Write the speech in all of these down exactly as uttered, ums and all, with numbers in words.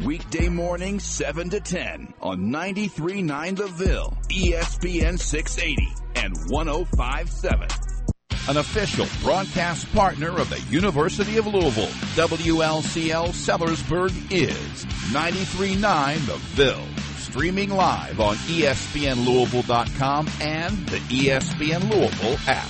Weekday morning, seven to ten on ninety-three point nine The Ville, E S P N six eighty and one oh five point seven. An official broadcast partner of the University of Louisville, W L C L Sellersburg is ninety-three point nine The Ville. Streaming live on E S P N Louisville dot com and the E S P N Louisville app.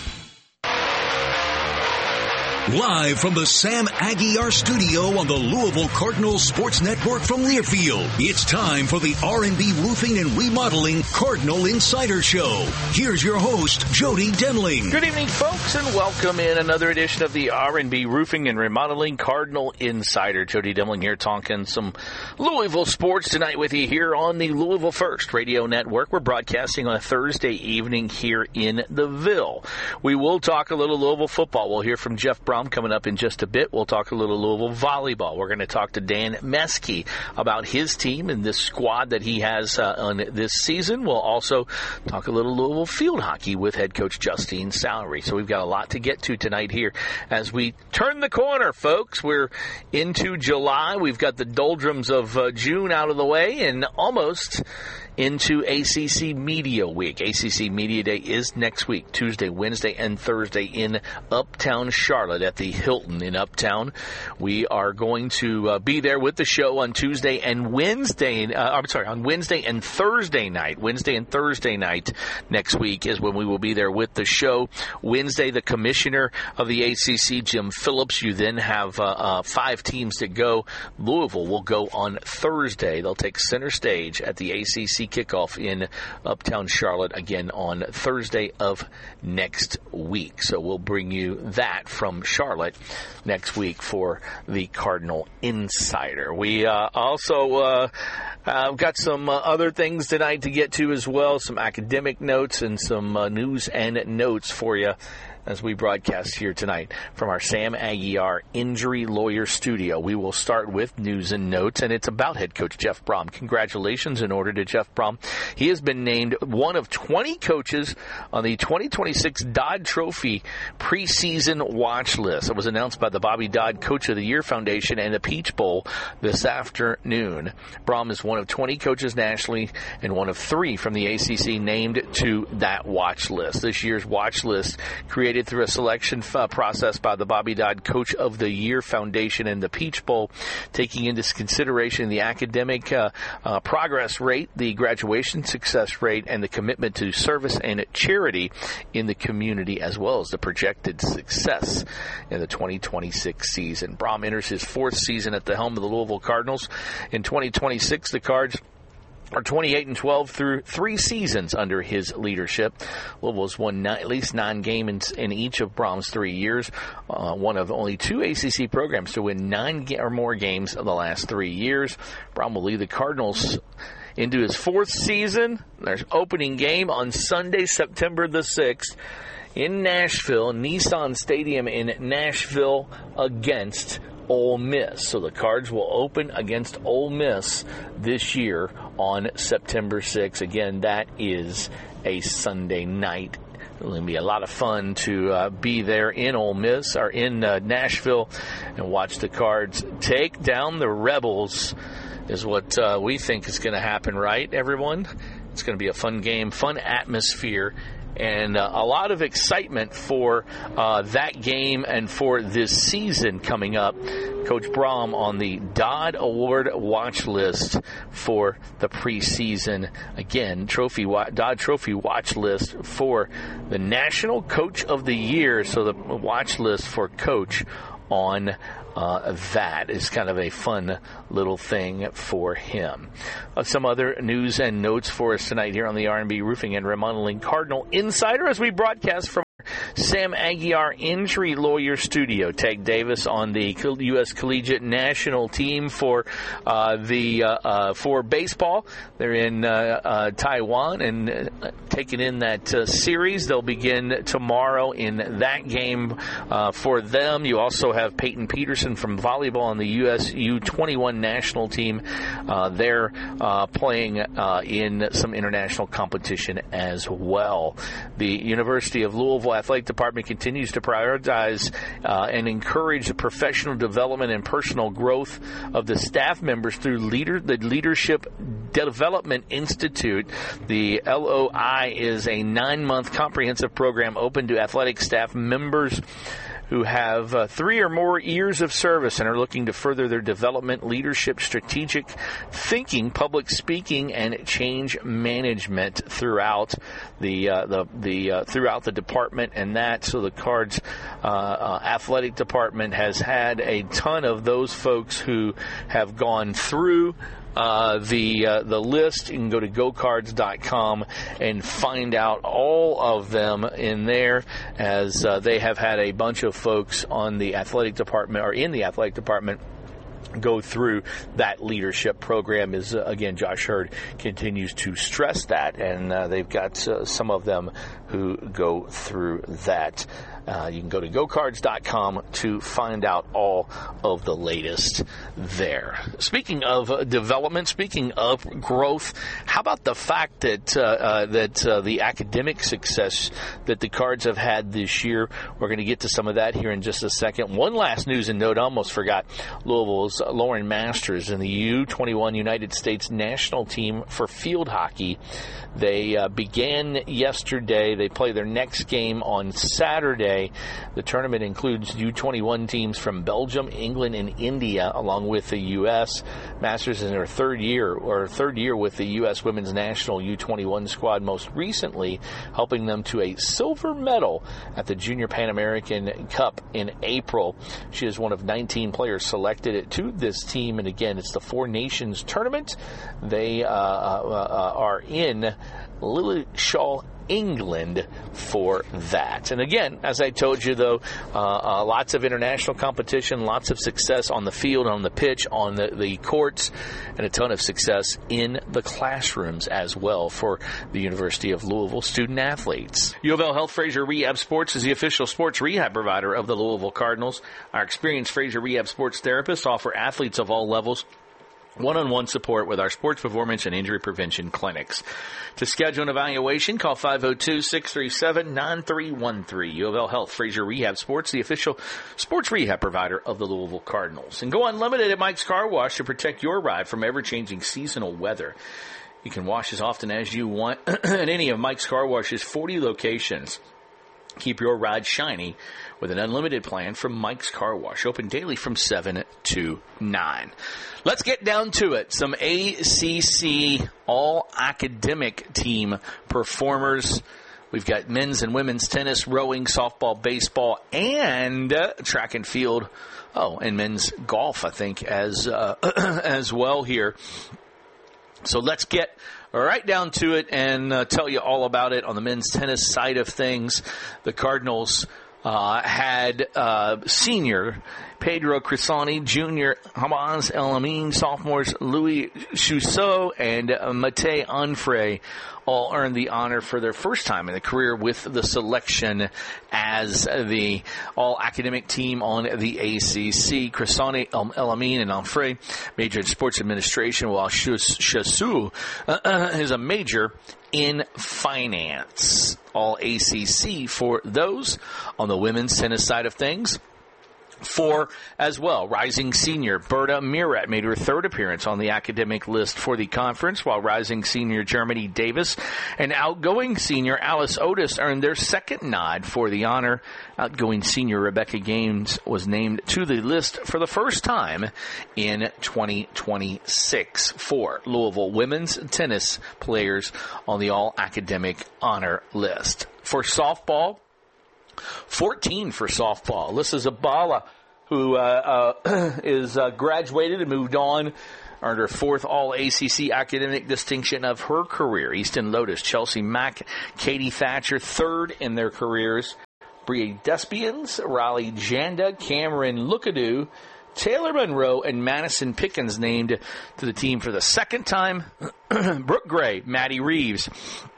Live from the Sam Aguiar studio on the Louisville Cardinals Sports Network from Learfield, it's time for the R and B Roofing and Remodeling Cardinal Insider Show. Here's your host, Jody Demling. Good evening, folks, and welcome in another edition of the R and B Roofing and Remodeling Cardinal Insider. Jody Demling here talking some Louisville sports tonight with you here on the Louisville First Radio Network. We're broadcasting on a Thursday evening here in the Ville. We will talk a little Louisville football. We'll hear from Jeff Brown coming up in just a bit. We'll talk a little Louisville volleyball. We're going to talk to Dan Meskey about his team and this squad that he has uh, on this season. We'll also talk a little Louisville field hockey with head coach Justine Sowery. So we've got a lot to get to tonight here as we turn the corner, folks. We're into July. We've got the doldrums of uh, June out of the way and almost into A C C Media Week. A C C Media Day is next week, Tuesday, Wednesday, and Thursday in Uptown Charlotte at the Hilton in Uptown. We are going to uh, be there with the show on Tuesday and Wednesday. Uh, I'm sorry, on Wednesday and Thursday night. Wednesday and Thursday night next week is when we will be there with the show. Wednesday, the commissioner of the A C C, Jim Phillips. You then have uh, uh, five teams that go. Louisville will go on Thursday. They'll take center stage at the A C C kickoff in Uptown Charlotte again on Thursday of next week. So we'll bring you that from Charlotte next week for the Cardinal Insider. We uh, also uh, uh, got some uh, other things tonight to get to as well, some academic notes and some uh, news and notes for you as we broadcast here tonight from our Sam Aguiar Injury Lawyer Studio. We will start with news and notes, and it's about head coach Jeff Brohm. Congratulations in order to Jeff Brohm. He has been named one of twenty coaches on the twenty twenty-six Dodd Trophy preseason watch list. It was announced by the Bobby Dodd Coach of the Year Foundation and the Peach Bowl this afternoon. Brohm is one of twenty coaches nationally and one of three from the A C C named to that watch list. This year's watch list created through a selection uh, process by the Bobby Dodd Coach of the Year Foundation and the Peach Bowl, taking into consideration the academic uh, uh, progress rate, the graduation success rate, and the commitment to service and charity in the community, as well as the projected success in the twenty twenty-six season. Brohm enters his fourth season at the helm of the Louisville Cardinals. In twenty twenty-six, the Cards are twenty-eight and twelve through three seasons under his leadership. Louisville's won nine, at least nine games in, in each of Brohm's three years, uh, one of only two A C C programs to win nine or more games in the last three years. Brohm will lead the Cardinals into his fourth season. There's opening game on Sunday, September the sixth in Nashville, Nissan Stadium in Nashville against Ole Miss. So the Cards will open against Ole Miss this year on September sixth. Again, that is a Sunday night. It'll going to be a lot of fun to uh, be there in Ole Miss or in uh, Nashville and watch the Cards take down the Rebels is what uh, we think is going to happen, right, everyone? It's going to be a fun game, fun atmosphere, and uh, a lot of excitement for uh, that game and for this season coming up. Coach Brohm on the Dodd Award watch list for the preseason. Again, trophy Dodd Trophy watch list for the National Coach of the Year. So the watch list for Coach on Uh, that is kind of a fun little thing for him. Uh, some other news and notes for us tonight here on the R and B Roofing and Remodeling Cardinal Insider as we broadcast from Sam Aguiar Injury Lawyer Studio. Tag Davis on the U S Collegiate National Team for uh, the uh, uh, for baseball. They're in uh, uh, Taiwan and uh, taking in that uh, series. They'll begin tomorrow in that game uh, for them. You also have Peyton Peterson from volleyball on the U S U twenty-one national team. Uh, they're uh, playing uh, in some international competition as well. The University of Louisville Louisville Athletic Department continues to prioritize uh, and encourage the professional development and personal growth of the staff members through leader, the Leadership Development Institute. The L O I is a nine-month comprehensive program open to athletic staff members who have uh, three or more years of service and are looking to further their development, leadership, strategic thinking, public speaking, and change management throughout the uh, the the uh, throughout the department. And that so the Cards uh, uh, athletic department has had a ton of those folks who have gone through Uh, the uh, the list. You can go to go cards dot com and find out all of them in there, as uh, they have had a bunch of folks on the athletic department or in the athletic department go through that leadership program. Is uh, again, Josh Hurd continues to stress that, and uh, they've got uh, some of them who go through that. Uh, you can go to go cards dot com to find out all of the latest there. Speaking of uh, development, speaking of growth, how about the fact that uh, uh, that uh, the academic success that the Cards have had this year? We're going to get to some of that here in just a second. One last news and note, I almost forgot. Louisville's Lauren Masters in the U twenty-one United States national team for field hockey. They uh, began yesterday. They play their next game on Saturday. The tournament includes U twenty-one teams from Belgium, England, and India, along with the U S Masters in their third year, or third year with the U S women's national U twenty-one squad, most recently helping them to a silver medal at the Junior Pan American Cup in April. She is one of nineteen players selected to this team, and again, it's the Four Nations tournament. They uh, uh, are in Lilleshall, England for that. And again, as I told you, though, uh, uh, lots of international competition, lots of success on the field, on the pitch, on the, the courts, and a ton of success in the classrooms as well for the University of Louisville student athletes. U of L Health Fraser Rehab Sports is the official sports rehab provider of the Louisville Cardinals. Our experienced Fraser Rehab Sports therapists offer athletes of all levels one-on-one support with our sports performance and injury prevention clinics. To schedule an evaluation, call five oh two, six three seven, nine three one three. U of L Health Fraser Rehab Sports, the official sports rehab provider of the Louisville Cardinals. And go unlimited at Mike's Car Wash to protect your ride from ever-changing seasonal weather. You can wash as often as you want at any of Mike's Car Wash's forty locations. Keep your ride shiny with an unlimited plan from Mike's Car Wash, open daily from seven to nine. Let's get down to it. Some A C C all-academic team performers. We've got men's and women's tennis, rowing, softball, baseball, and uh, track and field. Oh, and men's golf, I think, as uh, as well here. So let's get right down to it and uh, tell you all about it on the men's tennis side of things. The Cardinals uh, had uh, senior Pedro Crisani, junior Hamaz El Amin, sophomores Louis Chousseau and uh, Matej Onfray all earned the honor for their first time in their career with the selection as the all-academic team on the A C C. Crisani, El Amin, and Onfray majored in sports administration, while Chousseau uh, is a major in finance. All A C C for those. On the women's tennis side of things, four as well. Rising senior Berta Mirat made her third appearance on the academic list for the conference, while rising senior Germany Davis and outgoing senior Alice Otis earned their second nod for the honor. Outgoing senior Rebecca Gaines was named to the list for the first time in twenty twenty-six for Louisville women's tennis players on the all-academic honor list. For softball, fourteen for softball. Alyssa Zabala, who uh, uh, is uh, graduated and moved on, earned her fourth All-A C C academic distinction of her career. Easton Lotus, Chelsea Mack, Katie Thatcher, third in their careers. Bria Despians, Riley Janda, Cameron Lookadoo, Taylor Monroe, and Madison Pickens named to the team for the second time. Brooke Gray, Maddie Reeves,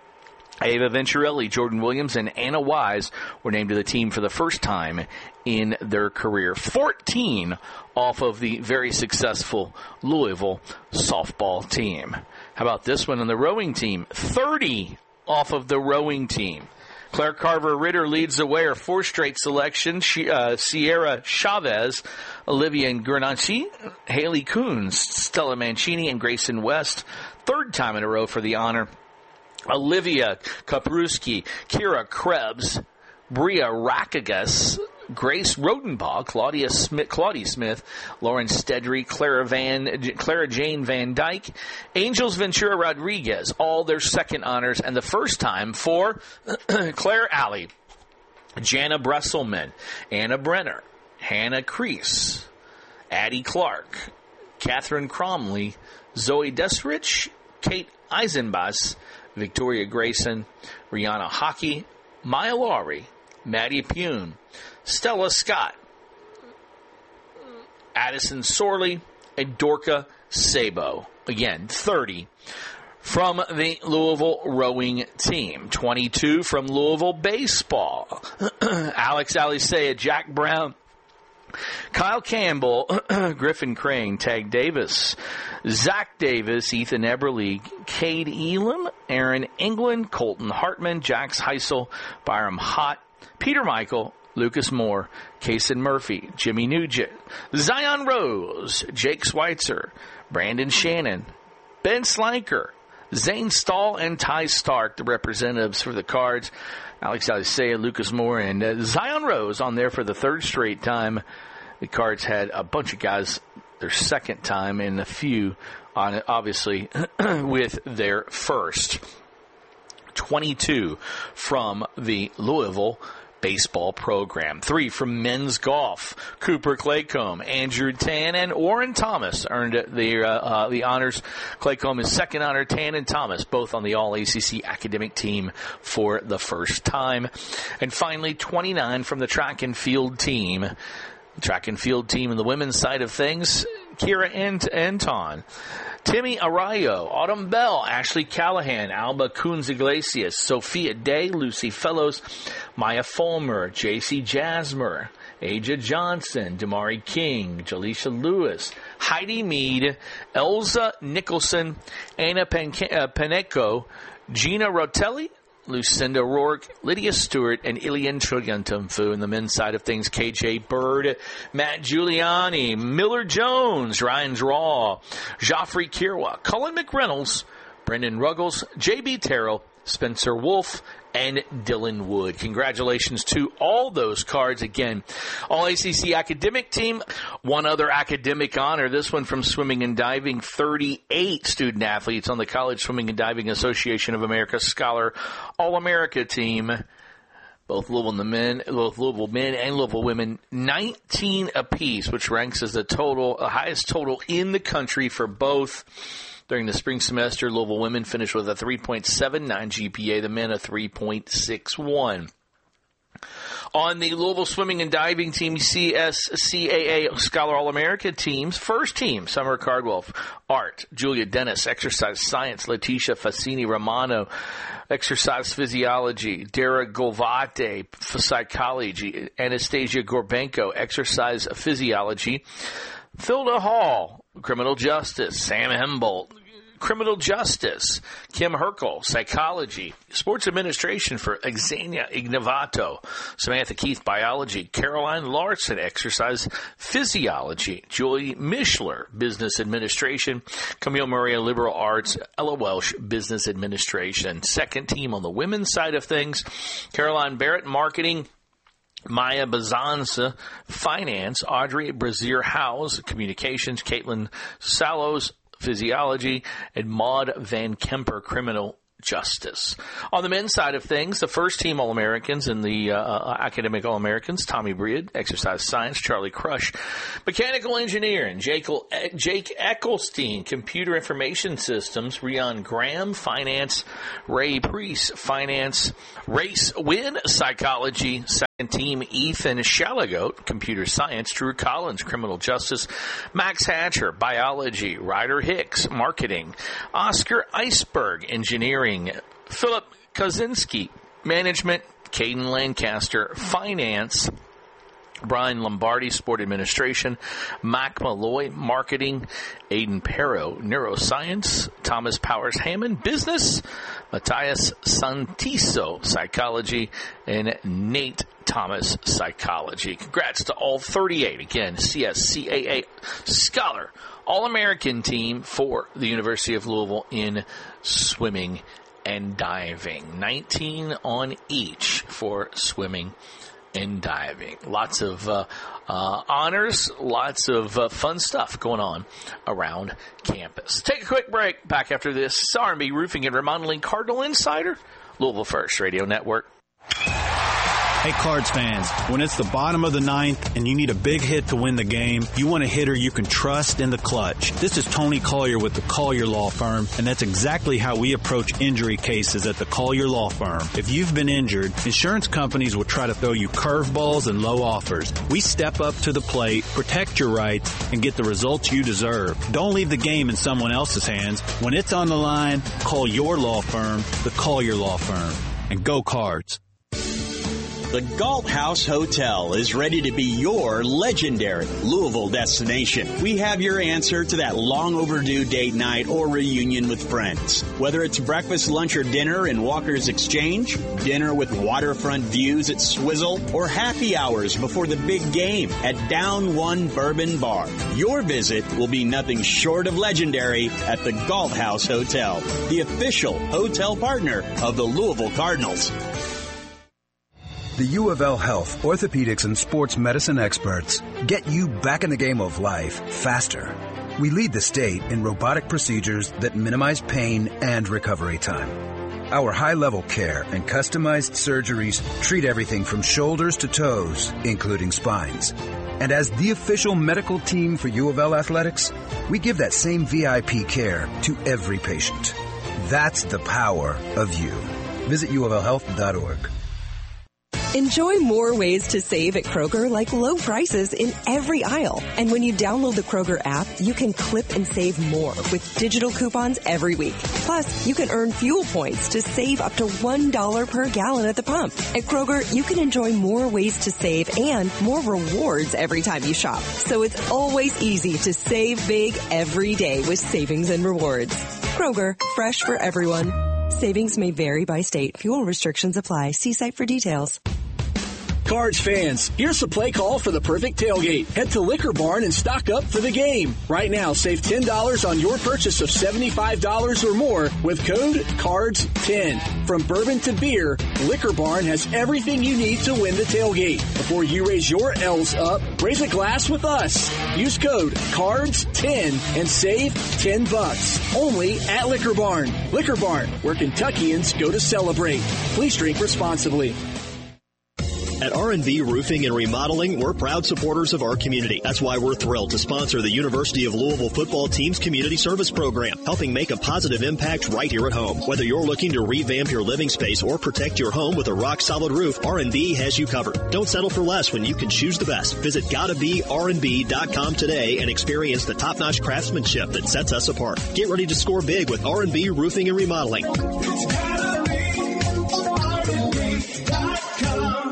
Ava Venturelli, Jordan Williams, and Anna Wise were named to the team for the first time in their career. fourteen off of the very successful Louisville softball team. How about this one on the rowing team? thirty off of the rowing team. Claire Carver-Ritter leads the way, her fourth straight selection. She, uh, Sierra Chavez, Olivia Gernacci, Haley Coons, Stella Mancini, and Grayson West. Third time in a row for the honor. Olivia Kapruski, Kira Krebs, Bria Rakagas, Grace Rodenbaugh, Claudia Smith, Claudia Smith, Lauren Stedry, Clara Van, Clara Jane Van Dyke, Angels Ventura Rodriguez, all their second honors, and the first time for Claire Alley, Jana Bresselman, Anna Brenner, Hannah Kreese, Addie Clark, Catherine Cromley, Zoe Desrich, Kate Eisenbass, Victoria Grayson, Rihanna Hockey, Maya Lowry, Maddie Pune, Stella Scott, Addison Sorley, and Dorka Sabo. Again, thirty from the Louisville rowing team. twenty-two from Louisville baseball. Alex Alicea, Jack Brown, Kyle Campbell, Griffin Crane, Tag Davis, Zach Davis, Ethan Eberle, Cade Elam, Aaron England, Colton Hartman, Jax Heisel, Byram Hott, Peter Michael, Lucas Moore, Kason Murphy, Jimmy Nugent, Zion Rose, Jake Schweitzer, Brandon Shannon, Ben Slanker, Zane Stahl, and Ty Stark, the representatives for the Cards. Alex Alicea, Lucas Moore, and uh, Zion Rose on there for the third straight time. The Cards had a bunch of guys their second time and a few on it, obviously, with their first. twenty-two from the Louisville baseball program. Three from men's golf. Cooper Claycomb, Andrew Tan, and Warren Thomas earned the uh, uh, the honors. Claycomb is second honor. Tan and Thomas both on the All-A C C academic team for the first time. And finally, twenty-nine from the track and field team. Track and field team in the women's side of things. Kira Ant- Anton, Timmy Arroyo, Autumn Bell, Ashley Callahan, Alba Coons Iglesias, Sophia Day, Lucy Fellows, Maya Fulmer, J C Jasmer, Aja Johnson, Damari King, Jaleisha Lewis, Heidi Mead, Elza Nicholson, Anna Pen- uh, Paneco, Gina Rotelli, Lucinda Rourke, Lydia Stewart, and Ilian Choyantumfu. In the men's side of things, K J Bird, Matt Giuliani, Miller Jones, Ryan Draw, Joffrey Kirwa, Colin McReynolds, Brendan Ruggles, J B Terrell, Spencer Wolf, and Dylan Wood. Congratulations to all those Cards. Again, All-A C C academic team. One other academic honor, this one from Swimming and Diving. thirty-eight student athletes on the College Swimming and Diving Association of America Scholar All-America team. Both Louisville men, both Louisville men and Louisville women, nineteen apiece, which ranks as the total, the highest total in the country for both. During the spring semester, Louisville women finished with a three point seven nine G P A, the men a three point six one. On the Louisville Swimming and Diving Team C S C A A Scholar All-America teams, first team, Summer Cardwell, Art, Julia Dennis, Exercise Science, Letitia Fassini Romano, Exercise Physiology, Dara Golvate, Psychology, Anastasia Gorbenko, Exercise Physiology, Philda Hall, Criminal Justice, Sam Hembolt, Criminal Justice, Kim Herkel, Psychology, Sports Administration for Xenia Ignavato, Samantha Keith, Biology, Caroline Larson, Exercise Physiology, Julie Mishler, Business Administration, Camille Maria, Liberal Arts, Ella Welsh, Business Administration. Second team on the women's side of things, Caroline Barrett, Marketing, Maya Bazanza, Finance, Audrey Brazier-Howes, Communications, Caitlin Salos, Physiology, and Maud Van Kemper, Criminal Justice. On the men's side of things, the first team All-Americans and the uh, academic All-Americans, Tommy Breed, Exercise Science, Charlie Crush, Mechanical Engineering, Jake, Jake Ecclestein, Computer Information Systems, Rion Graham, Finance, Ray Priest, Finance, Race Win, Psychology, second team Ethan Shalagoat, Computer Science, Drew Collins, Criminal Justice, Max Hatcher, Biology, Ryder Hicks, Marketing, Oscar Iceberg, Engineering, Philip Kozinski, Management, Caden Lancaster, Finance, Brian Lombardi, Sport Administration, Mac Malloy, Marketing, Aiden Perro, Neuroscience, Thomas Powers Hammond, Business, Matthias Santiso, Psychology, and Nate Thomas, Psychology. Congrats to all thirty-eight. Again, C S C A A Scholar All-American team for the University of Louisville in swimming and diving. nineteen on each for swimming and diving. Lots of uh, uh, honors, lots of uh, fun stuff going on around campus. Take a quick break. Back after this, R and B Roofing and Remodeling Cardinal Insider, Louisville First Radio Network. Hey, Cards fans, when it's the bottom of the ninth and you need a big hit to win the game, you want a hitter you can trust in the clutch. This is Tony Collier with the Collier Law Firm, and that's exactly how we approach injury cases at the Collier Law Firm. If you've been injured, insurance companies will try to throw you curveballs and low offers. We step up to the plate, protect your rights, and get the results you deserve. Don't leave the game in someone else's hands. When it's on the line, call your law firm, the Collier Law Firm. And go Cards. The Galt House Hotel is ready to be your legendary Louisville destination. We have your answer to that long overdue date night or reunion with friends. Whether it's breakfast, lunch, or dinner in Walker's Exchange, dinner with waterfront views at Swizzle, or happy hours before the big game at Down One Bourbon Bar, your visit will be nothing short of legendary at the Galt House Hotel, the official hotel partner of the Louisville Cardinals. The U of L Health, Orthopedics, and Sports Medicine experts get you back in the game of life faster. We lead the state in robotic procedures that minimize pain and recovery time. Our high-level care and customized surgeries treat everything from shoulders to toes, including spines. And as the official medical team for U of L Athletics, we give that same V I P care to every patient. That's the power of you. Visit U of L health dot org. Enjoy more ways to save at Kroger, like low prices in every aisle. And when you download the Kroger app, you can clip and save more with digital coupons every week. Plus, you can earn fuel points to save up to one dollar per gallon at the pump. At Kroger, you can enjoy more ways to save and more rewards every time you shop. So it's always easy to save big every day with savings and rewards. Kroger, fresh for everyone. Savings may vary by state. Fuel restrictions apply. See site for details. Cards fans, here's the play call for the perfect tailgate. Head to Liquor Barn and stock up for the game. Right now, save ten dollars on your purchase of seventy-five dollars or more with code cards ten. From bourbon to beer, Liquor Barn has everything you need to win the tailgate. Before you raise your L's up, raise a glass with us. Use code cards ten and save ten bucks. Only at Liquor Barn. Liquor Barn, where Kentuckians go to celebrate. Please drink responsibly. At R and B Roofing and Remodeling, we're proud supporters of our community. That's why we're thrilled to sponsor the University of Louisville football team's community service program, helping make a positive impact right here at home. Whether you're looking to revamp your living space or protect your home with a rock-solid roof, R and B has you covered. Don't settle for less when you can choose the best. Visit gotta be R and B dot com today and experience the top-notch craftsmanship that sets us apart. Get ready to score big with R and B Roofing and Remodeling. It's gotta be R and B dot com.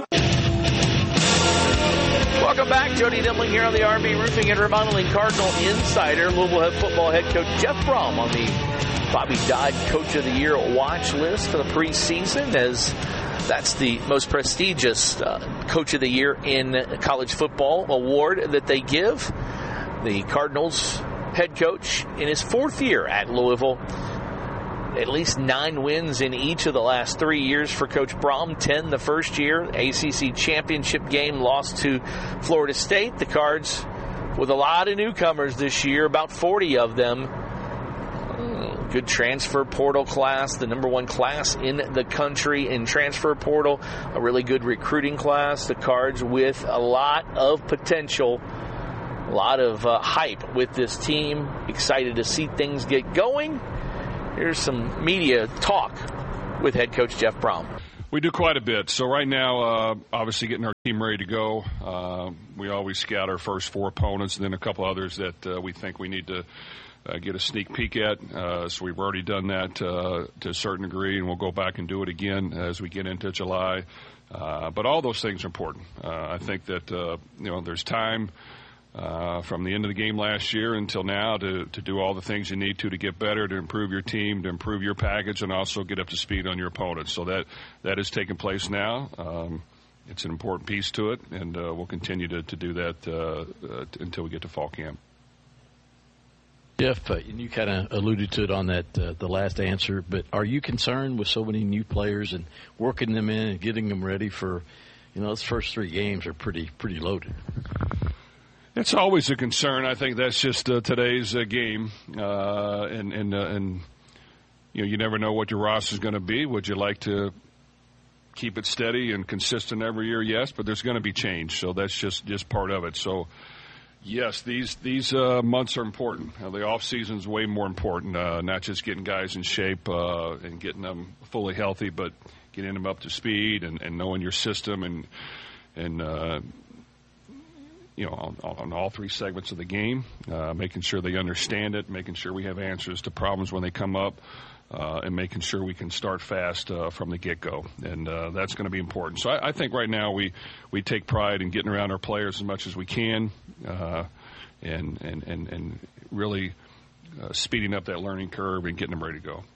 Welcome back. Jody Demling here on the R and B Roofing and Remodeling Cardinal Insider. Louisville football head coach Jeff Brom on the Bobby Dodd Coach of the Year watch list for the preseason, as that's the most prestigious uh, Coach of the Year in college football award that they give. The Cardinals head coach in his fourth year at Louisville. At least nine wins in each of the last three years for Coach Brom. Ten the first year. A C C championship game lost to Florida State. The Cards with a lot of newcomers this year, about forty of them. Good transfer portal class, the number one class in the country in transfer portal. A really good recruiting class. The Cards with a lot of potential. A lot of uh, hype with this team. Excited to see things get going. Here's some media talk with head coach Jeff Brom. We do quite a bit. So right now, uh, obviously getting our team ready to go. Uh, we always scout our first four opponents and then a couple others that uh, we think we need to uh, get a sneak peek at. Uh, so we've already done that uh, to a certain degree, and we'll go back and do it again as we get into July. Uh, but all those things are important. Uh, I think that, uh, you know, there's time uh, from the end of the game last year until now to, to do all the things you need to to get better, to improve your team, to improve your package, and also get up to speed on your opponents. So that, that is taking place now. Um, it's an important piece to it, and uh, we'll continue to, to do that uh, uh, until we get to fall camp. Jeff, uh, and you kind of alluded to it on that uh, the last answer, but are you concerned with so many new players and working them in and getting them ready for, you know, those first three games are pretty pretty loaded? It's always a concern. I think that's just uh, today's uh, game, uh, and and uh, and you know, you never know what your roster is going to be. Would you like to keep it steady and consistent every year? Yes, but there's going to be change, so that's just just part of it. So. Yes, these these uh, months are important. Uh, the off season is way more important. Uh, not just getting guys in shape uh, and getting them fully healthy, but getting them up to speed and, and knowing your system and and uh, you know on, on all three segments of the game, uh, making sure they understand it, making sure we have answers to problems when they come up, uh, and making sure we can start fast uh, from the get-go. And uh, that's going to be important. So I, I think right now we, we take pride in getting around our players as much as we can, uh, and, and, and, and really uh, speeding up that learning curve and getting them ready to go.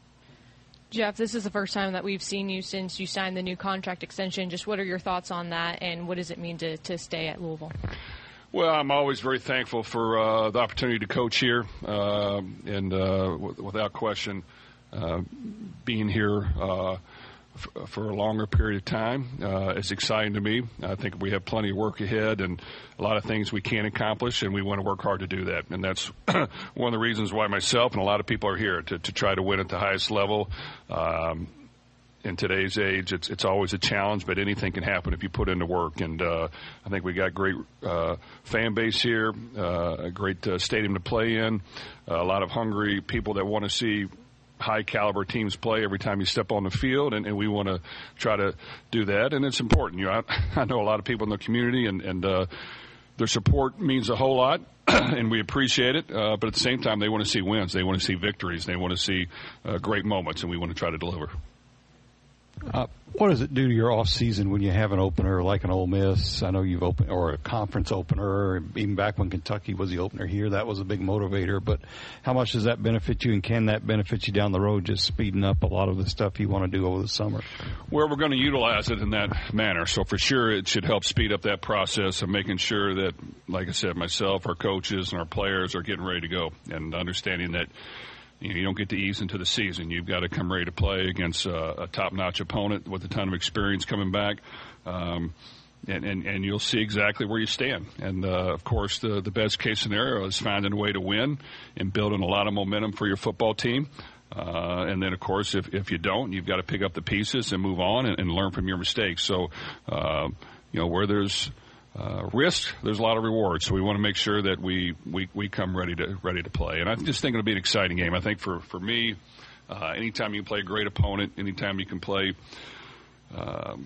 Jeff, this is the first time that we've seen you since you signed the new contract extension. Just what are your thoughts on that, and what does it mean to, to stay at Louisville? Well, I'm always very thankful for uh, the opportunity to coach here, uh, and uh, w- without question, uh, being here uh, f- for a longer period of time uh, is exciting to me. I think we have plenty of work ahead and a lot of things we can accomplish, and we want to work hard to do that. And that's one of the reasons why myself and a lot of people are here, to, to try to win at the highest level. Um, In today's age, it's it's always a challenge, but anything can happen if you put in the work. And uh, I think we got great uh, fan base here, uh, a great uh, stadium to play in, uh, a lot of hungry people that want to see high-caliber teams play every time you step on the field, and, and we want to try to do that. And it's important. You know, I, I know a lot of people in the community, and, and uh, their support means a whole lot. And we appreciate it, uh, but at the same time, they want to see wins. They want to see victories. They want to see uh, great moments, and we want to try to deliver. Uh, what does it do to your off season when you have an opener like an Ole Miss? I know you've opened, or a conference opener, or even back when Kentucky was the opener here, that was a big motivator. But how much does that benefit you, and can that benefit you down the road, just speeding up a lot of the stuff you want to do over the summer? Well, we're going to utilize it in that manner. So for sure, it should help speed up that process of making sure that, like I said, myself, our coaches, and our players are getting ready to go, and understanding that You, know, you don't get to ease into the season. You've got to come ready to play against uh, a top-notch opponent with a ton of experience coming back, um, and, and, and you'll see exactly where you stand. And, uh, of course, the, the best-case scenario is finding a way to win and building a lot of momentum for your football team. Uh, and then, of course, if, if you don't, you've got to pick up the pieces and move on and, and learn from your mistakes. So, uh, you know, where there's Uh, risk, there's a lot of rewards, so we want to make sure that we, we, we come ready to ready to play. And I just think it'll be an exciting game. I think for, for me, uh, anytime you can play a great opponent, anytime you can play um,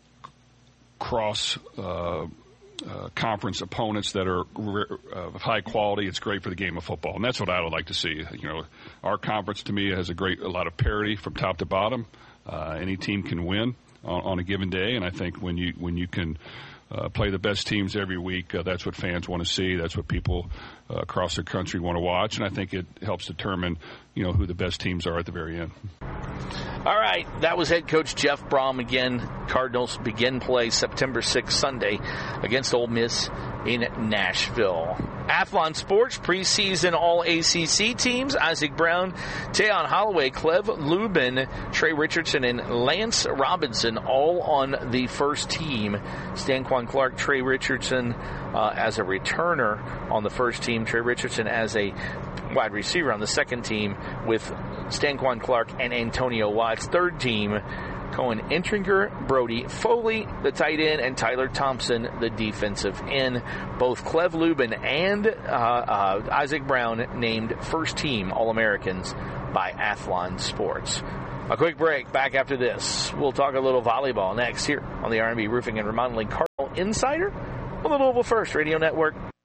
cross uh, uh, conference opponents that are uh, of high quality, it's great for the game of football. And that's what I would like to see. You know, our conference to me has a great a lot of parity from top to bottom. Uh, any team can win on, on a given day, and I think when you when you can Uh, play the best teams every week, uh, that's what fans want to see. That's what people uh, across the country want to watch, and I think it helps determine, you know, who the best teams are at the very end. All right, that was head coach Jeff Brohm again. Cardinals begin play September sixth, Sunday, against Ole Miss in Nashville. Athlon Sports preseason All A C C teams: Isaac Brown, Tayon Holloway, Clev Lubin, Trey Richardson, and Lance Robinson, all on the first team. Stanquan Clark, Trey Richardson uh, as a returner on the first team. Trey Richardson as a wide receiver on the second team, with Stanquan Clark and Antonio Watts. Third team, Cohen Entringer, Brody Foley, the tight end, and Tyler Thompson, the defensive end. Both Clev Lubin and uh, uh, Isaac Brown named first team All-Americans by Athlon Sports. A quick break. Back after this. We'll talk a little volleyball next here on the R and B Roofing and Remodeling Cardinal Insider on the Louisville First Radio Network.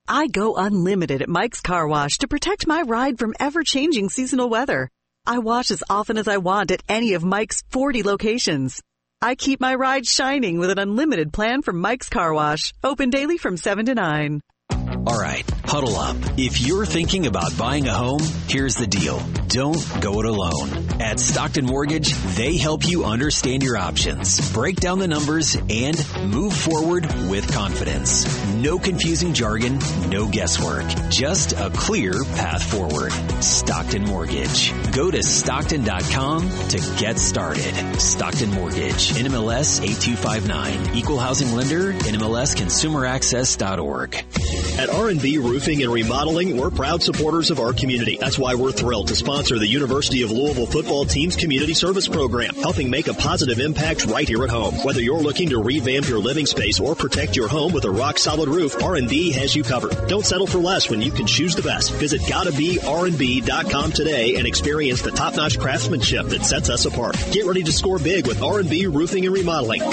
I go unlimited at Mike's Car Wash to protect my ride from ever-changing seasonal weather. I wash as often as I want at any of Mike's forty locations. I keep my ride shining with an unlimited plan from Mike's Car Wash, open daily from seven to nine. All right, huddle up. If you're thinking about buying a home, here's the deal. Don't go it alone. At Stockton Mortgage, they help you understand your options, break down the numbers, and move forward with confidence. No confusing jargon, no guesswork. Just a clear path forward. Stockton Mortgage. Go to Stockton dot com to get started. Stockton Mortgage. N M L S eight two five nine. Equal housing lender. N M L S consumer access dot org. At R and B Roofing and Remodeling, we're proud supporters of our community. That's why we're thrilled to sponsor the University of Louisville football team's community service program, helping make a positive impact right here at home. Whether you're looking to revamp your living space or protect your home with a rock-solid roof, R and B has you covered. Don't settle for less when you can choose the best. Visit gotta be R and B dot com today and experience the top-notch craftsmanship that sets us apart. Get ready to score big with R and B Roofing and Remodeling.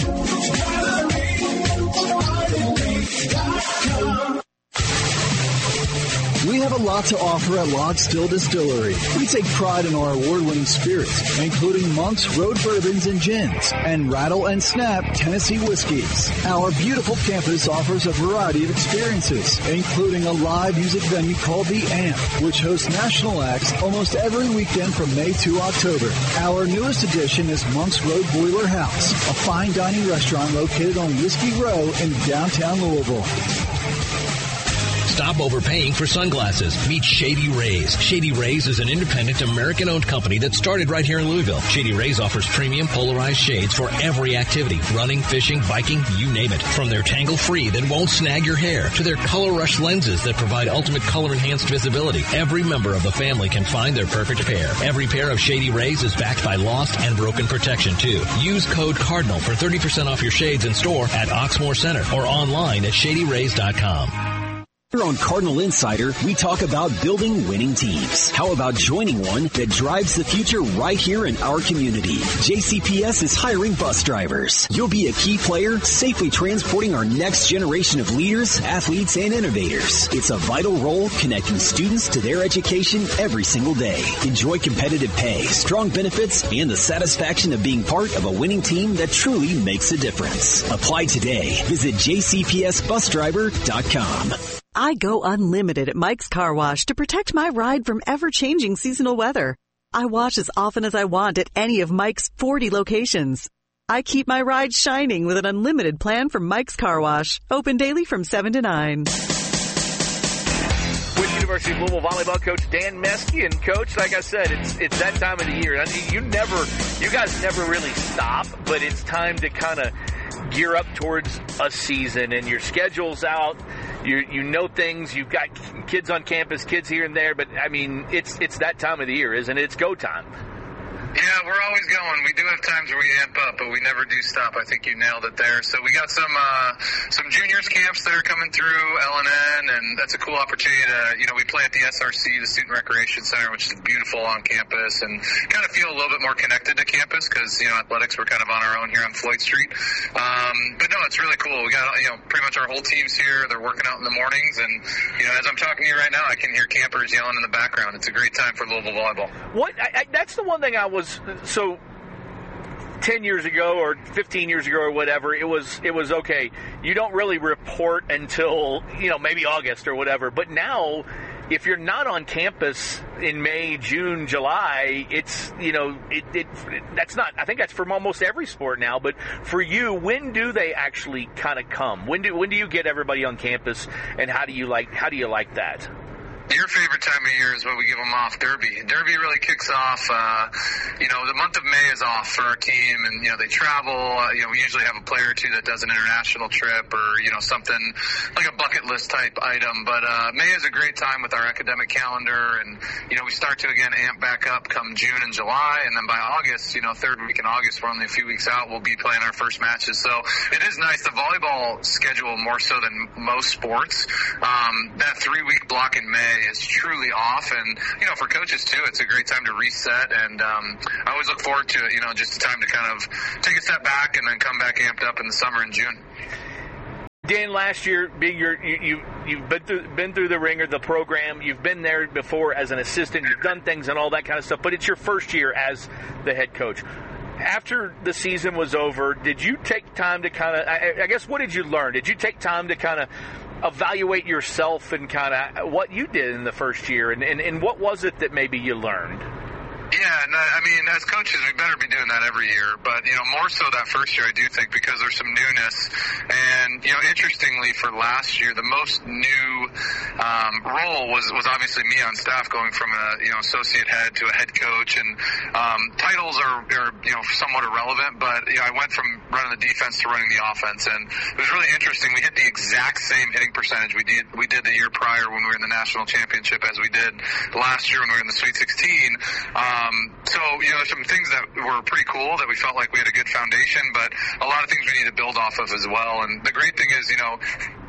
We have a lot to offer at Log Still Distillery. We take pride in our award-winning spirits, including Monk's Road Bourbons and Gins, and Rattle and Snap Tennessee Whiskies. Our beautiful campus offers a variety of experiences, including a live music venue called The Amp, which hosts national acts almost every weekend from May to October. Our newest addition is Monk's Road Boiler House, a fine dining restaurant located on Whiskey Row in downtown Louisville. Stop overpaying for sunglasses. Meet Shady Rays. Shady Rays is an independent American-owned company that started right here in Louisville. Shady Rays offers premium polarized shades for every activity. Running, fishing, biking, you name it. From their tangle-free that won't snag your hair to their Color Rush lenses that provide ultimate color-enhanced visibility. Every member of the family can find their perfect pair. Every pair of Shady Rays is backed by lost and broken protection, too. Use code CARDINAL for thirty percent off your shades in store at Oxmoor Center or online at shady rays dot com. Here on Cardinal Insider, we talk about building winning teams. How about joining one that drives the future right here in our community? J C P S is hiring bus drivers. You'll be a key player, safely transporting our next generation of leaders, athletes, and innovators. It's a vital role connecting students to their education every single day. Enjoy competitive pay, strong benefits, and the satisfaction of being part of a winning team that truly makes a difference. Apply today. Visit j c p s bus driver dot com. I go unlimited at Mike's Car Wash to protect my ride from ever-changing seasonal weather. I wash as often as I want at any of Mike's forty locations. I keep my ride shining with an unlimited plan from Mike's Car Wash, open daily from seven to nine. With University of Louisville volleyball coach Dan Meske, and coach, like I said, it's it's that time of the year. I mean, you never, you guys never really stop, but it's time to kind of gear up towards a season, and your schedule's out. You you know things. You've got kids on campus, kids here and there, but I mean, it's it's that time of the year, isn't it? It's go time. Yeah, we're always going. We do have times where we amp up, but we never do stop. I think you nailed it there. So we got some uh, some juniors camps that are coming through L N N, and that's a cool opportunity to, you know, we play at the S R C, the Student Recreation Center, which is beautiful on campus, and kind of feel a little bit more connected to campus because, you know, athletics, we're kind of on our own here on Floyd Street. Um, but no, it's really cool. We got, you know, pretty much our whole team's here. They're working out in the mornings, and, you know, as I'm talking to you right now, I can hear campers yelling in the background. It's a great time for Louisville volleyball. What? I, I, that's the one thing I was so ten years ago or fifteen years ago or whatever, it was it was okay. You don't really report until, you know, maybe August or whatever. But now, if you're not on campus in May, June, July, it's, you know, it, it, it that's not, I think that's from almost every sport now. But for you, when do they actually kind of come? When do when do you get everybody on campus, and how do you like how do you like that? Your favorite time of year is when we give them off, Derby. Derby really kicks off, uh, you know, the month of May is off for our team, and, you know, they travel. Uh, you know, we usually have a player or two that does an international trip or, you know, something like a bucket list type item. But uh, May is a great time with our academic calendar, and, you know, we start to, again, amp back up come June and July, and then by August, you know, third week in August, we're only a few weeks out, we'll be playing our first matches. So it is nice. The volleyball schedule, more so than most sports, um, that three-week block in May is truly off, and, you know, for coaches too, it's a great time to reset, and um, I always look forward to it, you know, just a time to kind of take a step back and then come back amped up in the summer in June. Dan, last year, being your, you, you, you've been through, been through the ringer, the program. You've been there before as an assistant. You've done things and all that kind of stuff. But it's your first year as the head coach. After the season was over, did you take time to kind of, I, I guess, what did you learn? Did you take time to kind of evaluate yourself and kind of what you did in the first year? And, and, and what was it that maybe you learned? Yeah, no, I mean, as coaches, we better be doing that every year. But, you know, more so that first year, I do think, because there's some newness. And, you know, interestingly, for last year, the most new um, role was, was obviously me on staff, going from a, you know, associate head to a head coach. And um, titles are, are, you know, somewhat irrelevant. But, you know, I went from running the defense to running the offense. And it was really interesting. We hit the exact same hitting percentage we did, we did the year prior when we were in the national championship as we did last year when we were in the Sweet sixteen. Um, Um, so, you know, there's some things that were pretty cool that we felt like we had a good foundation, but a lot of things we need to build off of as well. And the great thing is, you know,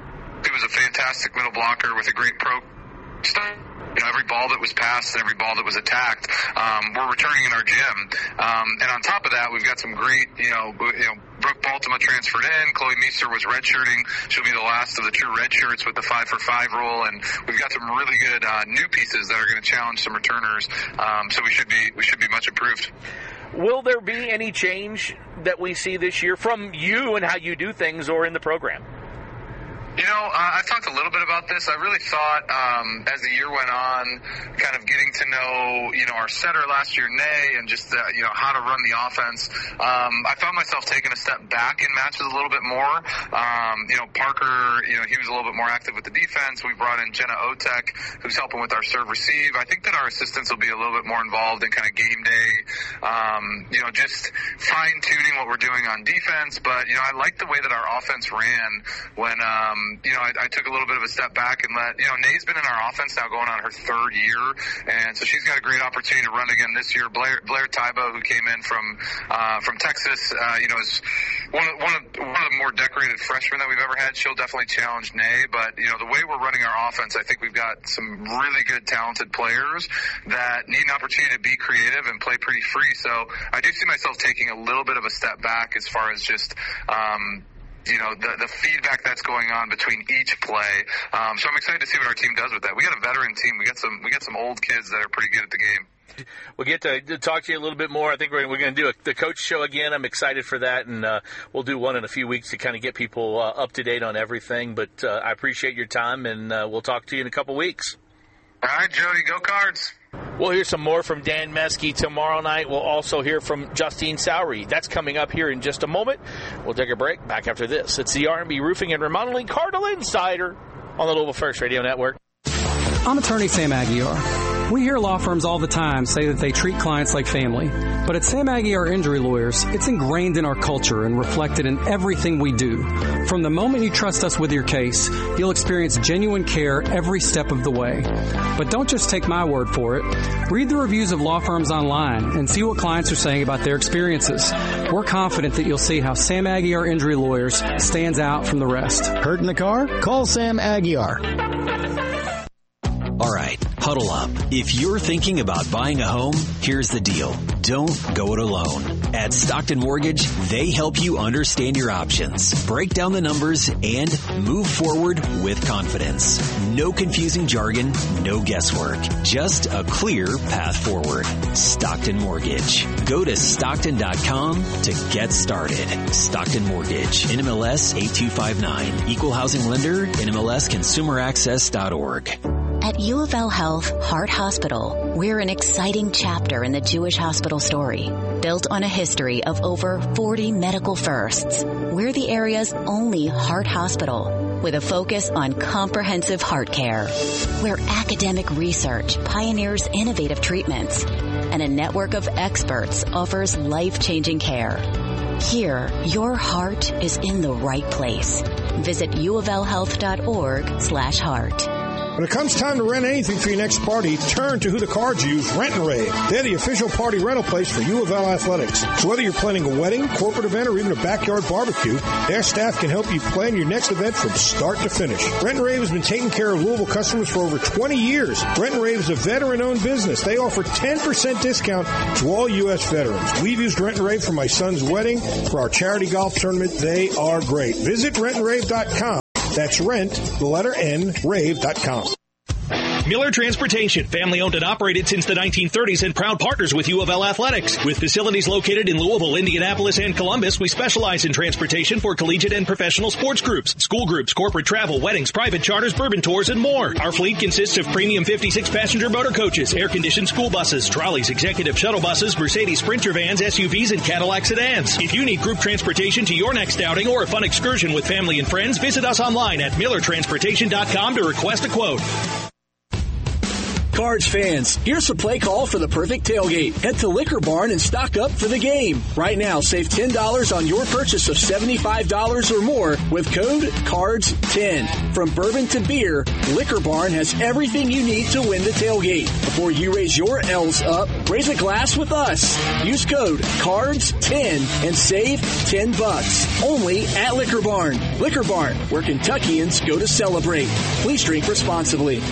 it was a fantastic middle blocker with a great pro stuff. You know, every ball that was passed and every ball that was attacked, um, we're returning in our gym. Um, and on top of that, we've got some great, you know, you know, Brooke Baltima transferred in. Chloe Meester was redshirting. She'll be the last of the true redshirts with the five for five rule. And we've got some really good uh, new pieces that are going to challenge some returners. Um, so we should be we should be much improved. Will there be any change that we see this year from you and how you do things or in the program? You know, uh, I talked a little bit about this. I really thought um, as the year went on, kind of getting to know, you know, our setter last year, Nay, and just, uh, you know, how to run the offense. Um, I found myself taking a step back in matches a little bit more. Um, you know, Parker, you know, he was a little bit more active with the defense. We brought in Jenna Otek, who's helping with our serve receive. I think that our assistants will be a little bit more involved in kind of game day, um, you know, just fine-tuning what we're doing on defense. But, you know, I like the way that our offense ran when, um, you know, I, I took a little bit of a step back and let, you know, Nay's been in our offense now going on her third year, and so she's got a great opportunity to run again this year. Blair, Blair Tybo, who came in from, uh, from Texas, uh, you know, is one of, one of, one of the more decorated freshmen that we've ever had. She'll definitely challenge Nay, but, you know, the way we're running our offense, I think we've got some really good, talented players that need an opportunity to be creative and play pretty free. So I do see myself taking a little bit of a step back as far as just, um, you know, the, the feedback that's going on between each play. Um, so I'm excited to see what our team does with that. We got a veteran team. We got some, we got some old kids that are pretty good at the game. We'll get to, to talk to you a little bit more. I think we're, we're going to do a, the coach show again. I'm excited for that, and uh, we'll do one in a few weeks to kind of get people uh, up to date on everything. But uh, I appreciate your time, and uh, we'll talk to you in a couple weeks. All right, Jody, go Cards. We'll hear some more from Dan Meske tomorrow night. We'll also hear from Justine Sowry. That's coming up here in just a moment. We'll take a break. Back after this. It's the R and B Roofing and Remodeling Cardinal Insider on the Louisville First Radio Network. I'm attorney Sam Aguiar. We hear law firms all the time say that they treat clients like family. But at Sam Aguiar Injury Lawyers, it's ingrained in our culture and reflected in everything we do. From the moment you trust us with your case, you'll experience genuine care every step of the way. But don't just take my word for it. Read the reviews of law firms online and see what clients are saying about their experiences. We're confident that you'll see how Sam Aguiar Injury Lawyers stands out from the rest. Hurt in the car? Call Sam Aguiar. All right, huddle up. If you're thinking about buying a home, here's the deal. Don't go it alone. At Stockton Mortgage, they help you understand your options, break down the numbers, and move forward with confidence. No confusing jargon, no guesswork. Just a clear path forward. Stockton Mortgage. Go to Stockton dot com to get started. Stockton Mortgage. N M L S eight two five nine. Equal housing lender. N M L S consumer access dot org. At U of L Health Heart Hospital, we're an exciting chapter in the Jewish hospital story. Built on a history of over forty medical firsts, we're the area's only heart hospital with a focus on comprehensive heart care, where academic research pioneers innovative treatments and a network of experts offers life-changing care. Here, your heart is in the right place. Visit U of L health dot org slash heart. When it comes time to rent anything for your next party, turn to who the Cards use, Rent and Rave. They're the official party rental place for U of L Athletics. So whether you're planning a wedding, corporate event, or even a backyard barbecue, their staff can help you plan your next event from start to finish. Rent and Rave has been taking care of Louisville customers for over twenty years. Rent and Rave is a veteran-owned business. They offer ten percent discount to all U S veterans. We've used Rent and Rave for my son's wedding, for our charity golf tournament. They are great. Visit rent and rave dot com. That's rent, the letter N, rave dot com. Miller Transportation, family owned and operated since the nineteen thirties and proud partners with U of L Athletics. With facilities located in Louisville, Indianapolis, and Columbus, we specialize in transportation for collegiate and professional sports groups, school groups, corporate travel, weddings, private charters, bourbon tours, and more. Our fleet consists of premium fifty-six passenger motor coaches, air-conditioned school buses, trolleys, executive shuttle buses, Mercedes Sprinter vans, S U Vs, and Cadillac sedans. If you need group transportation to your next outing or a fun excursion with family and friends, visit us online at miller transportation dot com to request a quote. Cards fans, here's a play call for the perfect tailgate. Head to Liquor Barn and stock up for the game. Right now, save ten dollars on your purchase of seventy-five dollars or more with code cards ten. From bourbon to beer, Liquor Barn has everything you need to win the tailgate. Before you raise your L's up, raise a glass with us. Use code cards ten and save ten bucks. Only at Liquor Barn. Liquor Barn, where Kentuckians go to celebrate. Please drink responsibly.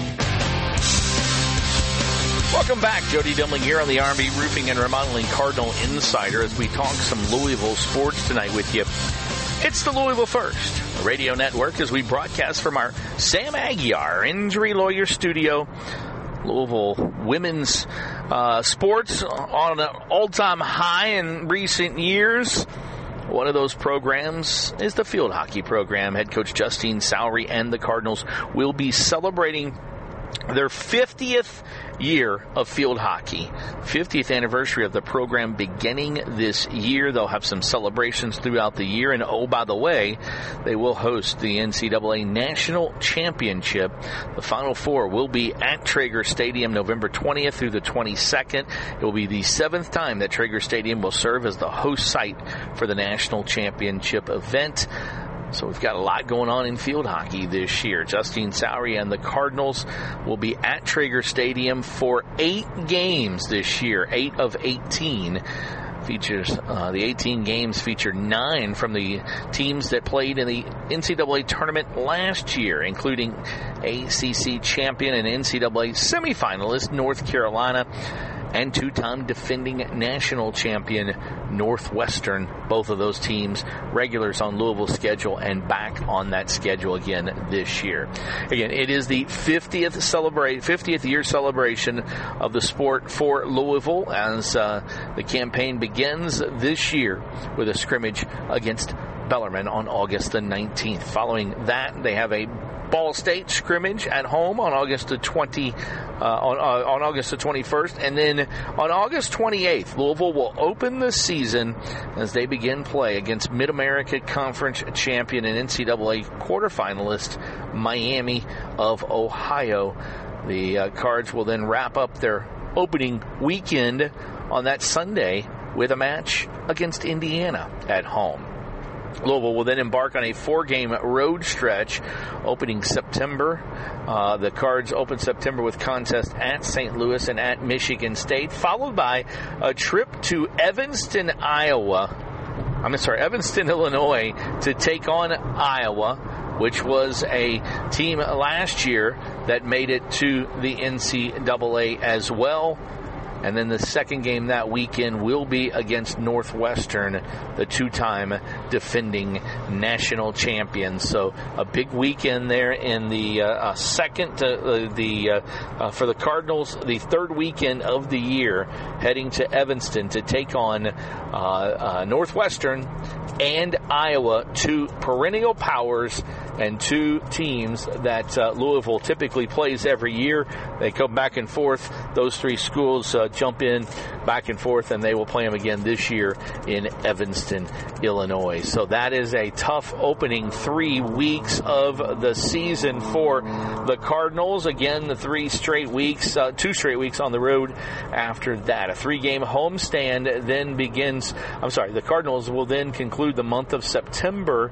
Welcome back. Jody Demling here on the R and B Roofing and Remodeling Cardinal Insider as we talk some Louisville sports tonight with you. It's the Louisville First Radio Network as we broadcast from our Sam Aguiar Injury Lawyer Studio. Louisville women's uh, sports on an all-time high in recent years. One of those programs is the field hockey program. Head coach Justine Sowry and the Cardinals will be celebrating their fiftieth year of field hockey. fiftieth anniversary of the program beginning this year. They'll have some celebrations throughout the year. And oh, by the way, they will host the N C double A National Championship. The Final Four will be at Traeger Stadium November twentieth through the twenty-second. It will be the seventh time that Traeger Stadium will serve as the host site for the National Championship event. So we've got a lot going on in field hockey this year. Justine Sowry and the Cardinals will be at Traeger Stadium for eight games this year, eight of eighteen. Features uh, the eighteen games feature nine from the teams that played in the N C double A tournament last year, including A C C champion and N C double A semifinalist North Carolina, and two-time defending national champion Northwestern. Both of those teams regulars on Louisville's schedule and back on that schedule again this year. Again, it is the fiftieth celebrate fiftieth year celebration of the sport for Louisville as uh, the campaign begins this year with a scrimmage against Bellarmine on August the nineteenth. Following that, they have a Ball State scrimmage at home on August the twentieth, uh, on, uh, on August the twenty-first, and then on August twenty-eighth, Louisville will open the season as they begin play against Mid-America Conference champion and N C double A quarterfinalist Miami of Ohio. The uh, Cards will then wrap up their opening weekend on that Sunday with a match against Indiana at home. Louisville will then embark on a four-game road stretch opening September. Uh, the Cards open September with contests at Saint Louis and at Michigan State, followed by a trip to Evanston, Iowa. I'm sorry, Evanston, Illinois, to take on Iowa, which was a team last year that made it to the N C double A as well. And then the second game that weekend will be against Northwestern, the two-time defending national champions. So a big weekend there in the uh, second, uh, the uh, uh, for the Cardinals, the third weekend of the year, heading to Evanston to take on uh, uh, Northwestern and Iowa, two perennial powers and two teams that uh, Louisville typically plays every year. They come back and forth. Those three schools uh, jump in back and forth, and they will play them again this year in Evanston, Illinois. So that is a tough opening three weeks of the season for the Cardinals. Again, the three straight weeks, uh, two straight weeks on the road after that. A three-game homestand then begins. I'm sorry, the Cardinals will then conclude the month of September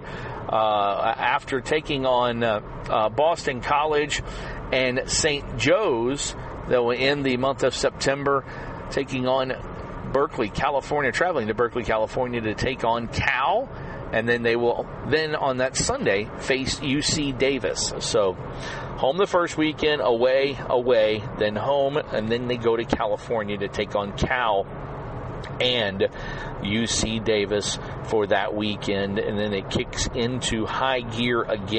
uh, after taking on uh, uh, Boston College and Saint Joe's. They will end the month of September taking on Berkeley, California, traveling to Berkeley, California to take on Cal. And then they will then on that Sunday face U C Davis. So home the first weekend, away, away, then home, and then they go to California to take on Cal and U C Davis for that weekend. And then it kicks into high gear again